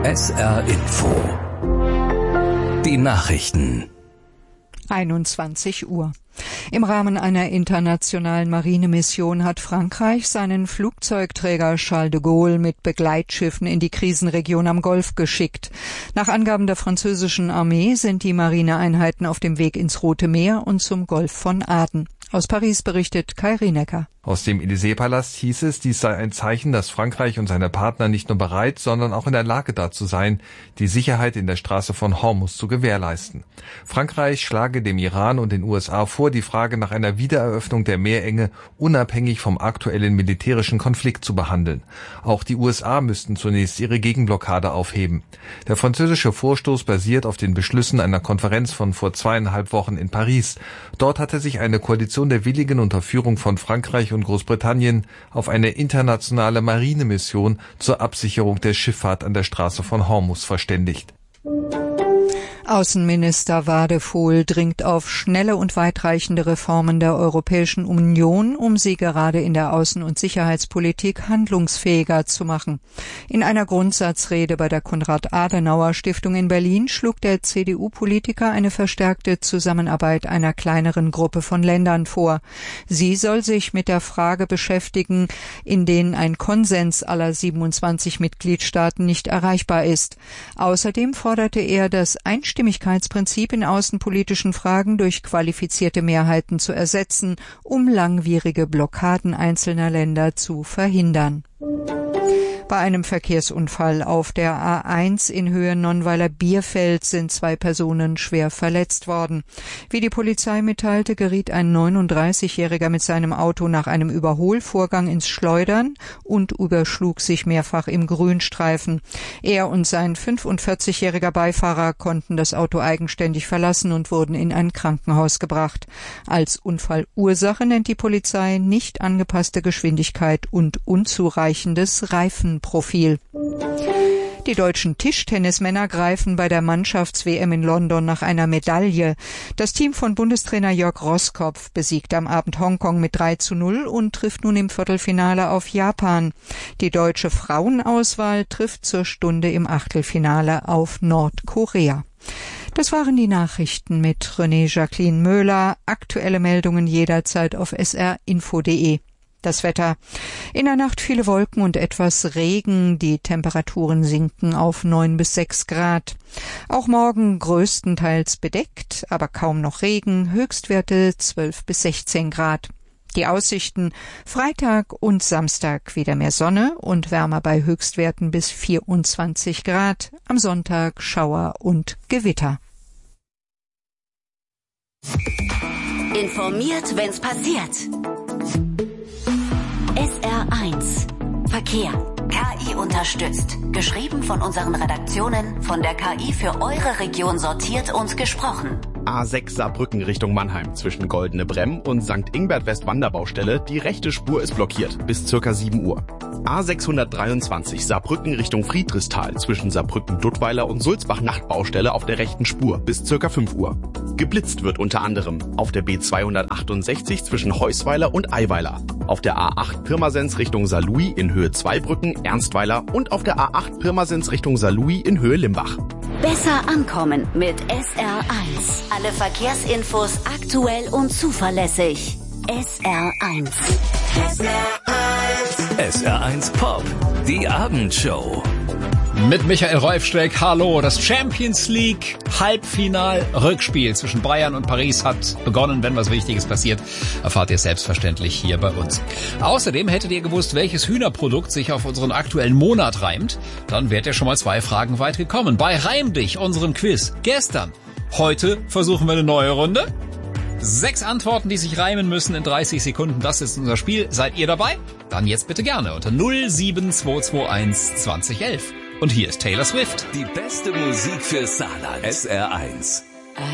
SR Info. Die Nachrichten. 21 Uhr. Im Rahmen einer internationalen Marinemission hat Frankreich seinen Flugzeugträger Charles de Gaulle mit Begleitschiffen in die Krisenregion am Golf geschickt. Nach Angaben der französischen Armee sind die Marineeinheiten auf dem Weg ins Rote Meer und zum Golf von Aden. Aus Paris berichtet Kai Rienecker. Aus dem Élysée-Palast hieß es, dies sei ein Zeichen, dass Frankreich und seine Partner nicht nur bereit, sondern auch in der Lage dazu seien, die Sicherheit in der Straße von Hormuz zu gewährleisten. Frankreich schlage dem Iran und den USA vor, die Frage nach einer Wiedereröffnung der Meerenge unabhängig vom aktuellen militärischen Konflikt zu behandeln. Auch die USA müssten zunächst ihre Gegenblockade aufheben. Der französische Vorstoß basiert auf den Beschlüssen einer Konferenz von vor 2,5 Wochen in Paris. Dort hatte sich eine Koalition der Willigen unter Führung von Frankreich und Großbritannien auf eine internationale Marinemission zur Absicherung der Schifffahrt an der Straße von Hormuz verständigt. Außenminister Wadephol dringt auf schnelle und weitreichende Reformen der Europäischen Union, um sie gerade in der Außen- und Sicherheitspolitik handlungsfähiger zu machen. In einer Grundsatzrede bei der Konrad-Adenauer-Stiftung in Berlin schlug der CDU-Politiker eine verstärkte Zusammenarbeit einer kleineren Gruppe von Ländern vor. Sie soll sich mit der Frage beschäftigen, in denen ein Konsens aller 27 Mitgliedstaaten nicht erreichbar ist. Außerdem forderte er das Einstimmigkeitsprinzip in außenpolitischen Fragen durch qualifizierte Mehrheiten zu ersetzen, um langwierige Blockaden einzelner Länder zu verhindern. Bei einem Verkehrsunfall auf der A1 in Höhe Nonnweiler-Bierfeld sind 2 Personen schwer verletzt worden. Wie die Polizei mitteilte, geriet ein 39-Jähriger mit seinem Auto nach einem Überholvorgang ins Schleudern und überschlug sich mehrfach im Grünstreifen. Er und sein 45-jähriger Beifahrer konnten das Auto eigenständig verlassen und wurden in ein Krankenhaus gebracht. Als Unfallursache nennt die Polizei nicht angepasste Geschwindigkeit und unzureichendes Reifenprofil. Die deutschen Tischtennismänner greifen bei der Mannschafts-WM in London nach einer Medaille. Das Team von Bundestrainer Jörg Roßkopf besiegt am Abend Hongkong mit 3:0 und trifft nun im Viertelfinale auf Japan. Die deutsche Frauenauswahl trifft zur Stunde im Achtelfinale auf Nordkorea. Das waren die Nachrichten mit René Jacqueline Möhler. Aktuelle Meldungen jederzeit auf srinfo.de. Das Wetter. In der Nacht viele Wolken und etwas Regen. Die Temperaturen sinken auf 9 bis 6 Grad. Auch morgen größtenteils bedeckt, aber kaum noch Regen. Höchstwerte 12 bis 16 Grad. Die Aussichten: Freitag und Samstag wieder mehr Sonne und wärmer bei Höchstwerten bis 24 Grad. Am Sonntag Schauer und Gewitter. Informiert, wenn's passiert. SR1 Verkehr. KI unterstützt. Geschrieben von unseren Redaktionen, von der KI für eure Region sortiert und gesprochen. A6 Saarbrücken Richtung Mannheim zwischen Goldene Bremm und St. Ingbert Westwanderbaustelle. Die rechte Spur ist blockiert bis ca. 7 Uhr. A623 Saarbrücken Richtung Friedrichsthal zwischen Saarbrücken-Duttweiler und Sulzbach-Nachtbaustelle auf der rechten Spur bis ca. 5 Uhr. Geblitzt wird unter anderem auf der B268 zwischen Heusweiler und Eiweiler, auf der A8 Pirmasens Richtung Saarlouis in Höhe Zweibrücken, Ernstweiler und auf der A8 Pirmasens Richtung Saarlouis in Höhe Limbach. Besser ankommen mit SR1. Alle Verkehrsinfos aktuell und zuverlässig. SR1. SR1 Pop, die Abendshow. Mit Michael Rolfstreck, hallo. Das Champions League Halbfinal-Rückspiel zwischen Bayern und Paris hat begonnen. Wenn was Wichtiges passiert, erfahrt ihr selbstverständlich hier bei uns. Außerdem hättet ihr gewusst, welches Hühnerprodukt sich auf unseren aktuellen Monat reimt. Dann wärt ihr schon mal 2 Fragen weit gekommen. Bei Reim dich, unserem Quiz gestern. Heute versuchen wir eine neue Runde. 6 Antworten, die sich reimen müssen in 30 Sekunden. Das ist unser Spiel. Seid ihr dabei? Dann jetzt bitte gerne unter 07221 2011. Und hier ist Taylor Swift. Die beste Musik für Saarland. SR1.